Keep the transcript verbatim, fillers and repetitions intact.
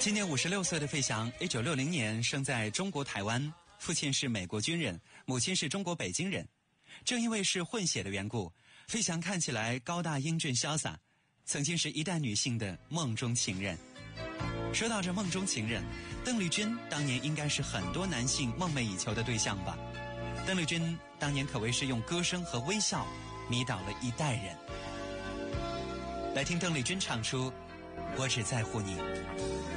今年五十六岁的费翔，一九六零年生在中国台湾，父亲是美国军人，母亲是中国北京人。正因为是混血的缘故，费翔看起来高大英俊潇洒，曾经是一代女性的梦中情人。说到这梦中情人，邓丽君当年应该是很多男性梦寐以求的对象吧。邓丽君当年可谓是用歌声和微笑迷倒了一代人。来听邓丽君唱出《我只在乎你》。